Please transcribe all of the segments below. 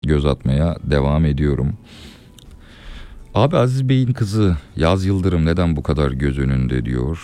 göz atmaya devam ediyorum. Abi Aziz Bey'in kızı Yaz Yıldırım neden bu kadar göz önünde diyor.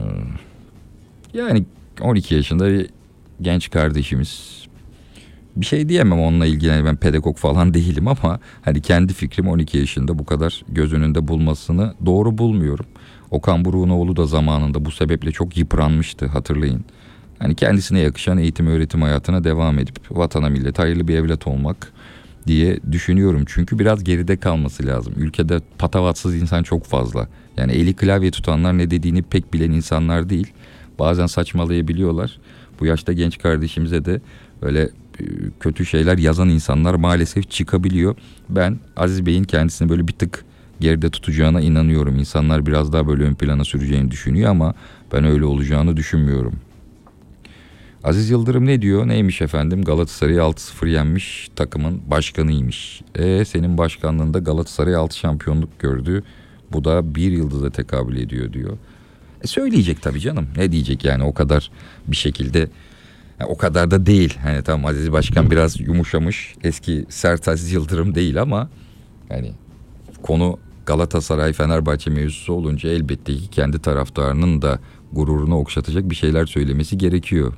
Yani 12 yaşında bir genç kardeşimiz. Bir şey diyemem onunla ilgili. Yani ben pedagog falan değilim ama hani kendi fikrim 12 yaşında bu kadar göz önünde bulmasını doğru bulmuyorum. Okan Buruk'un oğlu da zamanında bu sebeple çok yıpranmıştı, hatırlayın. Hani kendisine yakışan eğitim öğretim hayatına devam edip vatana millete hayırlı bir evlat olmak diye düşünüyorum. Çünkü biraz geride kalması lazım. Ülkede patavatsız insan çok fazla. Yani eli klavye tutanlar ne dediğini pek bilen insanlar değil. Bazen saçmalayabiliyorlar. Bu yaşta genç kardeşimize de öyle kötü şeyler yazan insanlar maalesef çıkabiliyor. Ben Aziz Bey'in kendisini böyle bir tık geride tutacağına inanıyorum. İnsanlar biraz daha böyle ön plana süreceğini düşünüyor ama ben öyle olacağını düşünmüyorum. Aziz Yıldırım ne diyor? Neymiş efendim? Galatasaray'ı 6-0 yenmiş takımın başkanıymış. Senin başkanlığında Galatasaray 6 şampiyonluk gördü. Bu da bir yıldıza tekabül ediyor diyor. Söyleyecek tabii canım. Ne diyecek yani o kadar bir şekilde. O kadar da değil. Hani tamam Aziz Başkan biraz yumuşamış. Eski sert Aziz Yıldırım değil ama yani konu Galatasaray Fenerbahçe mevzusu olunca elbette ki kendi taraftarının da gururunu okşatacak bir şeyler söylemesi gerekiyor.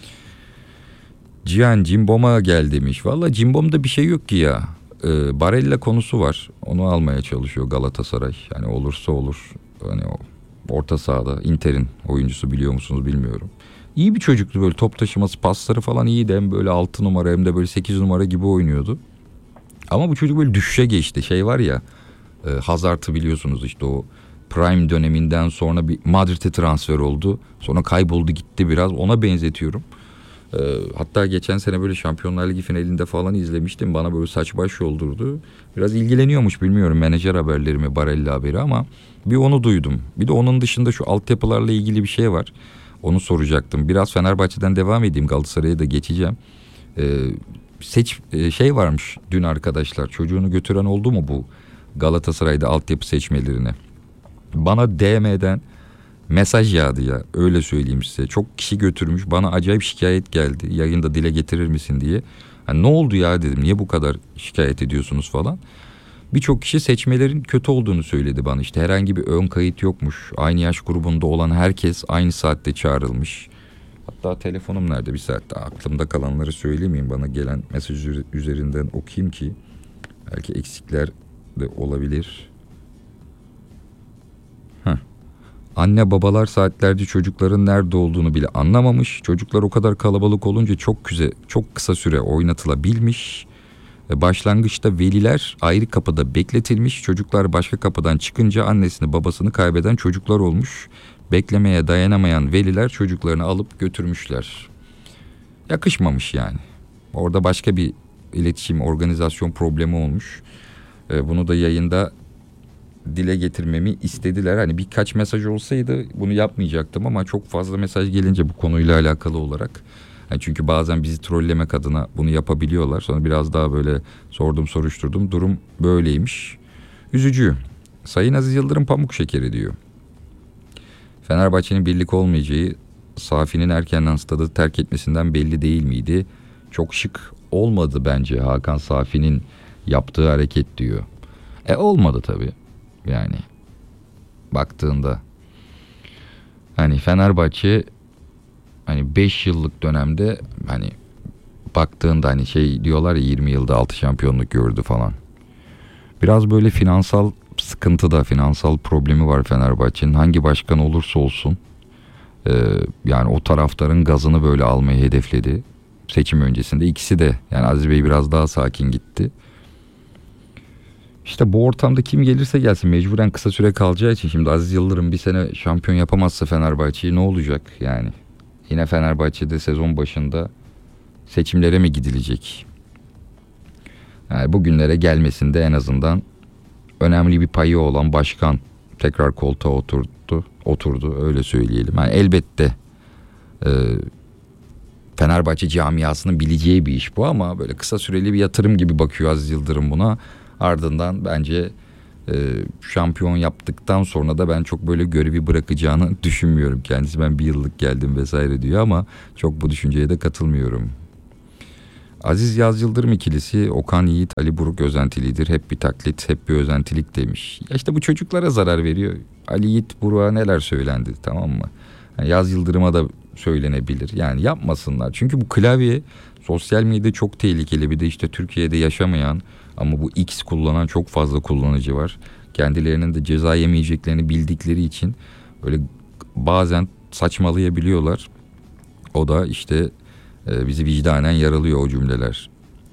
Cihan Cimbom'a gel demiş. Valla Cimbom'da bir şey yok ki ya. Barella konusu var. Onu almaya çalışıyor Galatasaray. Yani olursa olur. Hani o orta sahada Inter'in oyuncusu, biliyor musunuz bilmiyorum. İyi bir çocuktu, böyle top taşıması, pasları falan iyiydi. Hem böyle 6 numara hem de böyle 8 numara gibi oynuyordu. Ama bu çocuk böyle düşüşe geçti. Şey var ya, Hazard'ı biliyorsunuz işte, o Prime döneminden sonra bir Madrid'e transfer oldu. Sonra kayboldu gitti biraz. Ona benzetiyorum. Hatta geçen sene böyle Şampiyonlar Ligi finalinde falan izlemiştim. Bana böyle saç baş yoldurdu. Biraz ilgileniyormuş, bilmiyorum menajer haberleri mi Barella haberi, ama bir onu duydum. Bir de onun dışında şu altyapılarla ilgili bir şey var. Onu soracaktım. Biraz Fenerbahçe'den devam edeyim. Galatasaray'a da geçeceğim. Şey varmış dün arkadaşlar. Çocuğunu götüren oldu mu bu Galatasaray'da altyapı seçmelerine? Bana DM'den mesaj yağdı ya, öyle söyleyeyim size. Çok kişi götürmüş, bana acayip şikayet geldi. Yayında dile getirir misin diye. Hani ne oldu ya dedim, niye bu kadar şikayet ediyorsunuz falan. Birçok kişi seçmelerin kötü olduğunu söyledi bana. İşte herhangi bir ön kayıt yokmuş. Aynı yaş grubunda olan herkes aynı saatte çağrılmış. Hatta telefonum nerede, bir saatte aklımda kalanları söylemeyeyim, bana gelen mesaj üzerinden okuyayım ki belki eksikler de olabilir. Anne babalar saatlerce çocukların nerede olduğunu bile anlamamış. Çocuklar o kadar kalabalık olunca çok kısa süre oynatılabilmiş. Başlangıçta veliler ayrı kapıda bekletilmiş. Çocuklar başka kapıdan çıkınca annesini babasını kaybeden çocuklar olmuş. Beklemeye dayanamayan veliler çocuklarını alıp götürmüşler. Yakışmamış yani. Orada başka bir iletişim, organizasyon problemi olmuş. Bunu da yayında dile getirmemi istediler. Hani birkaç mesaj olsaydı bunu yapmayacaktım ama çok fazla mesaj gelince bu konuyla alakalı olarak. Yani çünkü bazen bizi trollemek adına bunu yapabiliyorlar. Sonra biraz daha böyle sordum soruşturdum. Durum böyleymiş. Üzücü. Sayın Aziz Yıldırım pamuk şekeri diyor. Fenerbahçe'nin birlik olmayacağı Safi'nin erkenden stadı terk etmesinden belli değil miydi? Çok şık olmadı bence Hakan Safi'nin yaptığı hareket diyor. Olmadı tabii. Yani baktığında hani Fenerbahçe hani 5 yıllık dönemde, hani baktığında hani şey diyorlar ya, 20 yılda 6 şampiyonluk gördü falan. Biraz böyle finansal sıkıntı da, finansal problemi var Fenerbahçe'nin. Hangi başkan olursa olsun yani o taraftarın gazını böyle almayı hedefledi. Seçim öncesinde ikisi de, yani Aziz Bey biraz daha sakin gitti. İşte bu ortamda kim gelirse gelsin mecburen kısa süre kalacağı için, şimdi Aziz Yıldırım bir sene şampiyon yapamazsa Fenerbahçe'yi ne olacak yani? Yine Fenerbahçe'de sezon başında seçimlere mi gidilecek? Yani bugünlere gelmesinde en azından önemli bir payı olan başkan tekrar koltuğa oturdu öyle söyleyelim. Yani elbette Fenerbahçe camiasının bileceği bir iş bu, ama böyle kısa süreli bir yatırım gibi bakıyor Aziz Yıldırım buna. Ardından bence şampiyon yaptıktan sonra da ben çok böyle görevi bırakacağını düşünmüyorum. Kendisi ben bir yıllık geldim vesaire diyor ama çok bu düşünceye de katılmıyorum. Aziz Yaz Yıldırım ikilisi Okan Yiğit Ali Buruk özentilidir. Hep bir taklit, hep bir özentilik demiş. Ya işte bu çocuklara zarar veriyor. Ali Yiğit Buruk'a neler söylendi, tamam mı? Yani Yaz Yıldırım'a da söylenebilir. Yani yapmasınlar. Çünkü bu klavye sosyal medyada çok tehlikeli. Bir de işte Türkiye'de yaşamayan ama bu X kullanan çok fazla kullanıcı var. Kendilerinin de ceza yemeyeceklerini bildikleri için öyle bazen saçmalayabiliyorlar. O da işte bizi vicdanen yaralıyor o cümleler.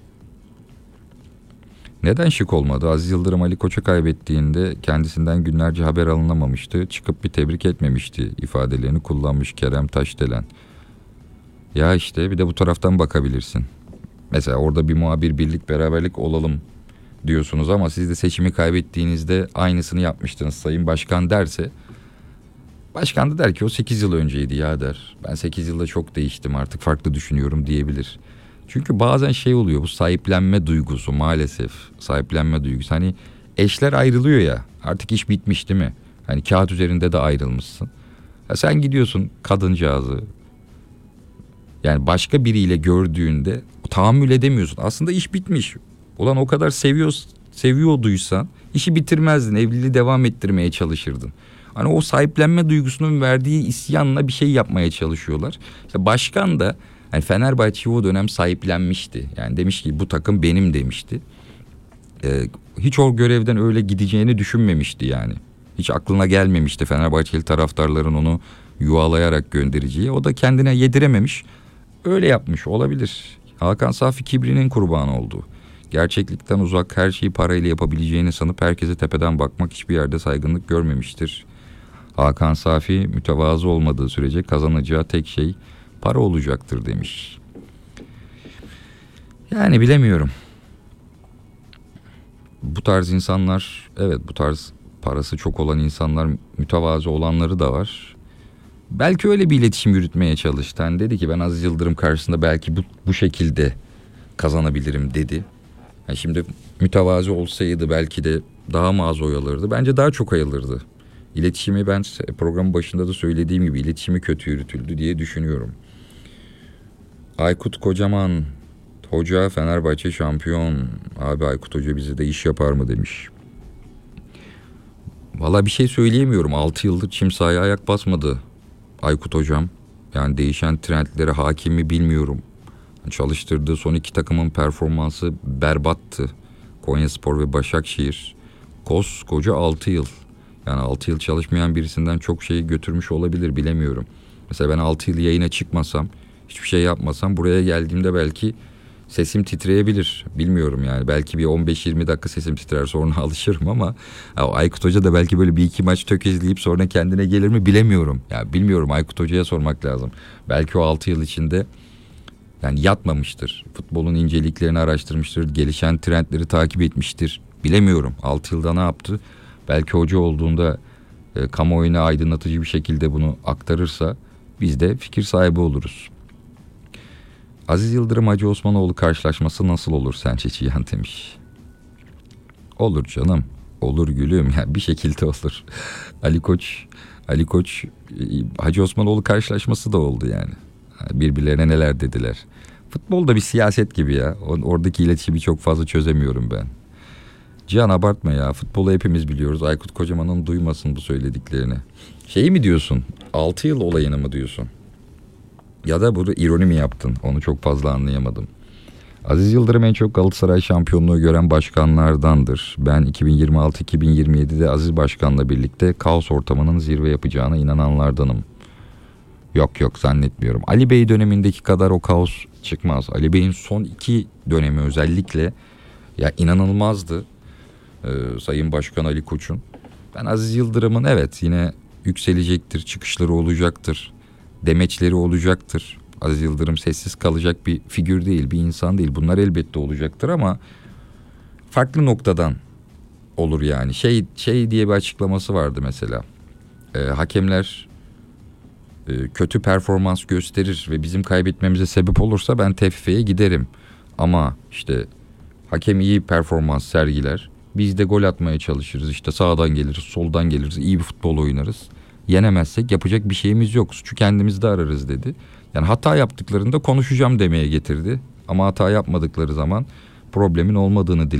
Neden şık olmadı? Aziz Yıldırım Ali Koç'u kaybettiğinde kendisinden günlerce haber alınamamıştı. Çıkıp bir tebrik etmemişti ifadelerini kullanmış Kerem Taşdelen. Ya işte bir de bu taraftan bakabilirsin. Mesela orada bir muhabir birlik beraberlik olalım diyorsunuz ama siz de seçimi kaybettiğinizde aynısını yapmıştınız Sayın Başkan derse, başkan da der ki o 8 yıl önceydi ya der. Ben 8 yılda çok değiştim, artık farklı düşünüyorum diyebilir. Çünkü bazen şey oluyor, bu sahiplenme duygusu, maalesef sahiplenme duygusu. Hani eşler ayrılıyor ya, artık iş bitmiş değil mi? Hani kağıt üzerinde de ayrılmışsın. Ya sen gidiyorsun kadıncağızı, yani başka biriyle gördüğünde tahammül edemiyorsun. Aslında iş bitmiş. Ulan o kadar seviyorduysan işi bitirmezdin. Evliliği devam ettirmeye çalışırdın. Hani o sahiplenme duygusunun verdiği isyanla bir şey yapmaya çalışıyorlar. İşte başkan da hani Fenerbahçe'yi o dönem sahiplenmişti. Yani demiş ki bu takım benim demişti. Hiç o görevden öyle gideceğini düşünmemişti yani. Hiç aklına gelmemişti Fenerbahçeli taraftarların onu yuvalayarak göndereceği. O da kendine yedirememiş. Öyle yapmış olabilir. Hakan Safi kibrinin kurbanı oldu. Gerçeklikten uzak, her şeyi parayla yapabileceğini sanıp herkese tepeden bakmak, hiçbir yerde saygınlık görmemiştir. Hakan Safi mütevazı olmadığı sürece kazanacağı tek şey para olacaktır demiş. Yani bilemiyorum. Bu tarz insanlar, evet, bu tarz parası çok olan insanlar, mütevazı olanları da var. Belki öyle bir iletişim yürütmeye çalıştı. Yani dedi ki ben Aziz Yıldırım karşısında belki bu şekilde kazanabilirim dedi. Yani şimdi mütevazı olsaydı belki de daha mı az oy alırdı? Bence daha çok oy alırdı. İletişimi, ben programın başında da söylediğim gibi, iletişimi kötü yürütüldü diye düşünüyorum. Aykut Kocaman, hoca Fenerbahçe şampiyon. Abi Aykut Hoca bize de iş yapar mı demiş. Valla bir şey söyleyemiyorum. 6 yıldır çim sahaya ayak basmadı Aykut Hocam. Yani değişen trendlere hakim mi bilmiyorum. Çalıştırdığı son 2 takımın performansı berbattı. Konyaspor ve Başakşehir. Koskoca 6 yıl. Yani 6 yıl çalışmayan birisinden çok şey götürmüş olabilir, bilemiyorum. Mesela ben 6 yıl yayına çıkmasam, hiçbir şey yapmasam, buraya geldiğimde belki sesim titreyebilir. Bilmiyorum yani. Belki bir 15-20 dakika sesim titrer, sonra alışırım ama Aykut Hoca da belki böyle bir iki maç tökezleyip sonra kendine gelir mi bilemiyorum. Ya bilmiyorum, Aykut Hoca'ya sormak lazım. Belki o 6 yıl içinde yani yatmamıştır. Futbolun inceliklerini araştırmıştır. Gelişen trendleri takip etmiştir. Bilemiyorum 6 yılda ne yaptı. Belki hoca olduğunda kamuoyuna aydınlatıcı bir şekilde bunu aktarırsa biz de fikir sahibi oluruz. Aziz Yıldırım Hacı Osmanoğlu karşılaşması nasıl olur sence Cihan demiş. Olur canım. Olur gülüm. Yani bir şekilde olur. Ali Koç Hacı Osmanoğlu karşılaşması da oldu yani. Birbirlerine neler dediler. Futbol da bir siyaset gibi ya. Oradaki iletişimi çok fazla çözemiyorum ben. Cihan abartma ya. Futbolu hepimiz biliyoruz. Aykut Kocaman'ın duymasın bu söylediklerini. Şeyi mi diyorsun? 6 yıl olayını mı diyorsun? Ya da bunu ironi mi yaptın? Onu çok fazla anlayamadım. Aziz Yıldırım en çok Galatasaray şampiyonluğu gören başkanlardandır. Ben 2026-2027'de Aziz Başkan'la birlikte kaos ortamının zirve yapacağına inananlardanım. Yok zannetmiyorum. Ali Bey dönemindeki kadar o kaos çıkmaz. Ali Bey'in son 2 dönemi özellikle ya inanılmazdı. Sayın Başkan Ali Koç'un. Ben Aziz Yıldırım'ın evet yine yükselecektir, çıkışları olacaktır, demeçleri olacaktır. Aziz Yıldırım sessiz kalacak bir figür değil, bir insan değil. Bunlar elbette olacaktır ama farklı noktadan olur yani. Şey diye bir açıklaması vardı mesela. Hakemler kötü performans gösterir ve bizim kaybetmemize sebep olursa ben TFF'ye giderim. Ama işte hakem iyi performans sergiler. Biz de gol atmaya çalışırız. İşte sağdan geliriz, soldan geliriz. İyi bir futbol oynarız. Yenemezsek yapacak bir şeyimiz yok. Suçu kendimizde ararız dedi. Yani hata yaptıklarında konuşacağım demeye getirdi. Ama hata yapmadıkları zaman problemin olmadığını